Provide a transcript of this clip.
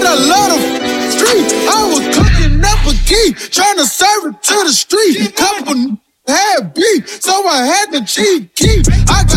I love the street. I was cooking up a key, trying to serve it to the street. Couple had beef, so I had to cheat key. I